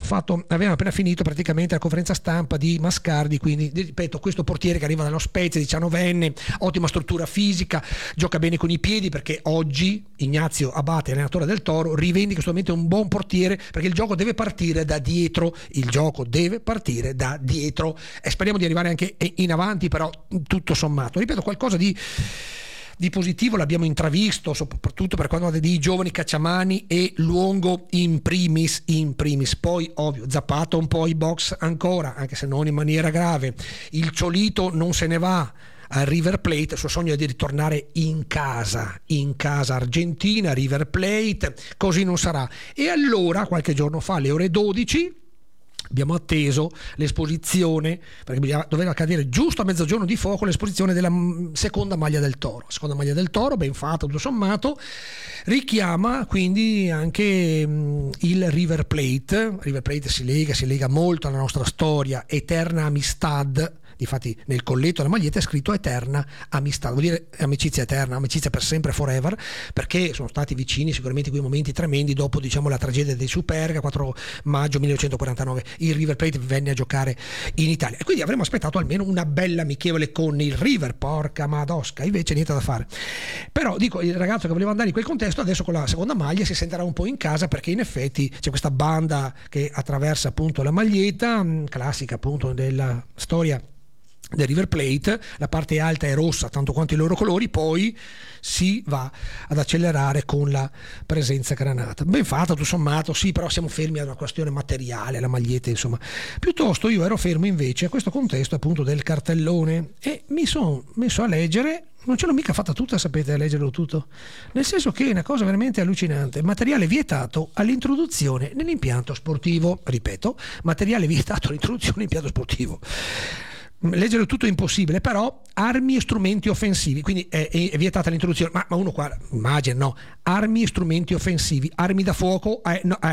avevamo appena finito praticamente la conferenza stampa di Mascardi, quindi ripeto, questo portiere che arriva dallo Spezia, 19enne, ottima struttura fisica, gioca bene con i piedi, perché oggi Ignazio Abate, allenatore del Toro, rivendica solamente un buon portiere, perché il gioco deve partire da dietro, e speriamo di arrivare anche in avanti, però tutto sommato, ripeto, qualcosa di positivo l'abbiamo intravisto, soprattutto per quanto riguarda i giovani Cacciamani e Luongo in primis. Poi ovvio Zappato un po' i box ancora, anche se non in maniera grave. Il Ciolito non se ne va al River Plate, il suo sogno è di ritornare in casa Argentina, River Plate, così non sarà. E allora qualche giorno fa, alle ore 12, abbiamo atteso l'esposizione, perché doveva cadere giusto a mezzogiorno di fuoco, l'esposizione della seconda maglia del Toro, ben fatta tutto sommato, richiama quindi anche il River Plate si lega molto alla nostra storia, eterna amistad. Difatti nel colletto della maglietta è scritto Eterna Amistad, vuol dire amicizia eterna, amicizia per sempre, forever, perché sono stati vicini sicuramente in quei momenti tremendi dopo, diciamo, la tragedia dei Superga, 4 maggio 1949 il River Plate venne a giocare in Italia, e quindi avremmo aspettato almeno una bella amichevole con il River, porca madosca, invece niente da fare. Però dico, il ragazzo che voleva andare in quel contesto adesso con la seconda maglia si sentirà un po' in casa, perché in effetti c'è questa banda che attraversa appunto la maglietta, classica appunto della storia del River Plate, la parte alta è rossa tanto quanto i loro colori, poi si va ad accelerare con la presenza granata. Ben fatta tutto sommato, sì, però siamo fermi ad una questione materiale, la maglietta insomma. Piuttosto io ero fermo invece a questo contesto appunto del cartellone, e mi sono messo a leggere. Non ce l'ho mica fatta tutta, sapete, a leggerlo tutto, nel senso che è una cosa veramente allucinante. Materiale vietato all'introduzione nell'impianto sportivo, ripeto, materiale vietato all'introduzione nell'impianto sportivo. Leggere tutto è impossibile, però armi e strumenti offensivi, quindi è vietata l'introduzione, ma uno qua immagina, no, armi e strumenti offensivi, armi da fuoco,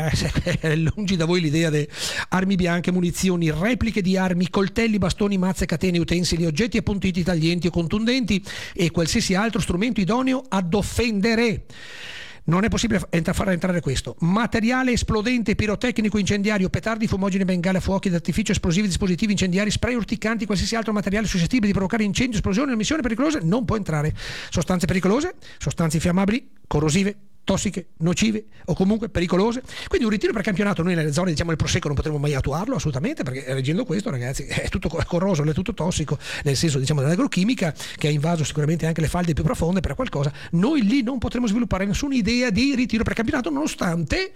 è lungi da voi l'idea di armi bianche, munizioni, repliche di armi, coltelli, bastoni, mazze, catene, utensili, oggetti appuntiti, taglienti o contundenti e qualsiasi altro strumento idoneo ad offendere. Non è possibile far entrare questo. Materiale esplodente, pirotecnico, incendiario, petardi, fumogene, bengale, fuochi d'artificio, esplosivi, dispositivi incendiari, spray urticanti, qualsiasi altro materiale suscettibile di provocare incendio, esplosione, emissioni pericolose, non può entrare. Sostanze pericolose, sostanze infiammabili, corrosive, tossiche, nocive o comunque pericolose. Quindi un ritiro per campionato noi nelle zone, diciamo, del Prosecco non potremo mai attuarlo assolutamente, perché leggendo questo, ragazzi, è tutto corroso, è tutto tossico, nel senso, diciamo, dell'agrochimica, che ha invaso sicuramente anche le falde più profonde per qualcosa. Noi lì non potremo sviluppare nessuna idea di ritiro per campionato, nonostante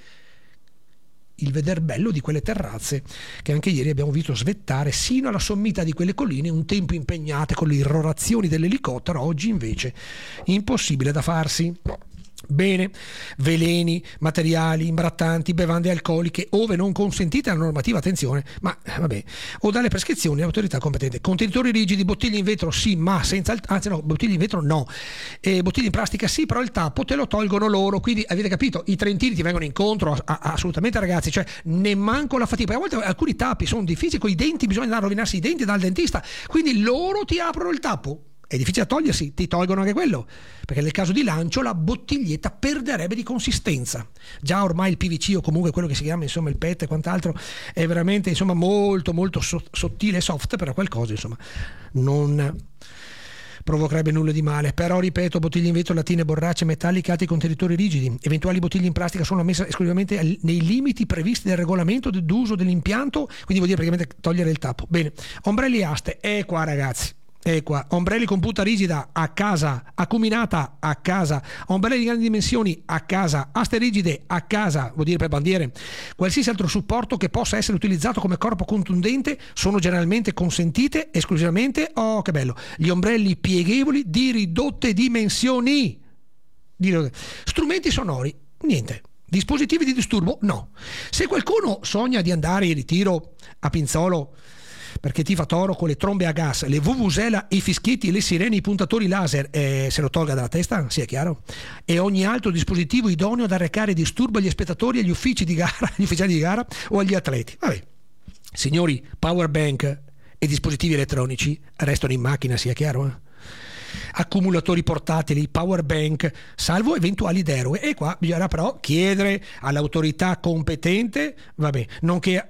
il veder bello di quelle terrazze che anche ieri abbiamo visto svettare sino alla sommità di quelle colline, un tempo impegnate con le irrorazioni dell'elicottero, oggi invece impossibile da farsi. Bene, veleni, materiali imbrattanti, bevande alcoliche, ove non consentite dalla normativa, attenzione, ma vabbè, o dalle prescrizioni dell'autorità competente. Contenitori rigidi, bottiglie in vetro sì, ma senza bottiglie in vetro no, bottiglie in plastica sì, però il tappo te lo tolgono loro, quindi avete capito, i trentini ti vengono incontro assolutamente, ragazzi, cioè ne manco la fatica, perché a volte alcuni tappi sono difficili, con i denti bisogna andare a rovinarsi i denti dal dentista, quindi loro ti aprono il tappo. È difficile da togliersi, ti tolgono anche quello, perché nel caso di lancio la bottiglietta perderebbe di consistenza. Già ormai il PVC, o comunque quello che si chiama insomma il PET e quant'altro, è veramente insomma molto molto sottile e soft, però qualcosa insomma non provocherebbe nulla di male. Però ripeto, bottiglie in vetro, lattine, borracce, metalliche, altri contenitori rigidi, eventuali bottiglie in plastica sono ammesse esclusivamente nei limiti previsti dal regolamento d'uso dell'impianto, quindi vuol dire praticamente togliere il tappo. Bene, ombrelli e aste, qua ragazzi. E qua, ombrelli con punta rigida a casa, acuminata a casa, ombrelli di grandi dimensioni a casa, aste rigide a casa, vuol dire per bandiere, qualsiasi altro supporto che possa essere utilizzato come corpo contundente sono generalmente consentite esclusivamente, oh che bello, gli ombrelli pieghevoli di ridotte dimensioni. Strumenti sonori, niente. Dispositivi di disturbo, no. Se qualcuno sogna di andare in ritiro a Pinzolo perché tifa Toro con le trombe a gas, le vuvuzela, i fischietti, le sirene, i puntatori laser, se lo tolga dalla testa, sì, è chiaro, e ogni altro dispositivo idoneo ad arrecare disturbo agli spettatori, agli uffici di gara, agli ufficiali di gara o agli atleti. Vabbè, signori, power bank e dispositivi elettronici restano in macchina, sia chiaro, accumulatori portatili, power bank, salvo eventuali deroghe, e qua bisognerà però chiedere all'autorità competente, vabbè, nonché